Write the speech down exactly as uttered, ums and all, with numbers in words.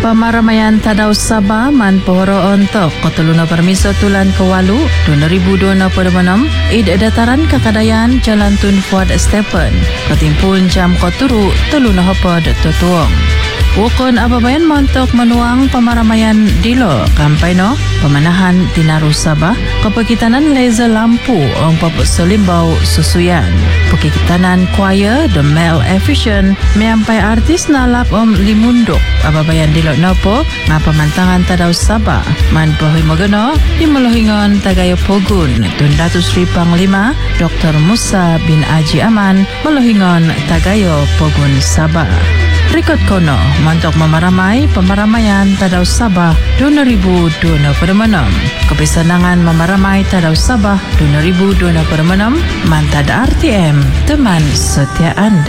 Pemaramaian Tadau Sabah man pohoro untuk kotuluna permiso tulan kewalu dua ribu dua puluh enam id dataran kakadayan Jalan Tun Fuad Stephen ketimpun jam koturu teluna hopod tutuang. Wukon ababayan montok menuang pemaramaian dilo kampaino pemanahan Tinaru Sabah kepekitanan laser lampu ong papuk solimbau susuyan pekitanan choir the male efficient meampai artis nalap om limunduk ababayan dilo nopo ngapamantangan Tadau Sabah man pohi mogeno di melohingon tagayo pogun Tundatu Sri Panglima Doktor Musa bin Aji Aman melohingon tagayo pogun Sabah. Rekod kono mantok memaramai pemaramaian Tadau Sabah dua ribu dua puluh enam. Kepesanangan memaramai Tadau Sabah dua ribu dua puluh enam Mantad R T M teman setia anda.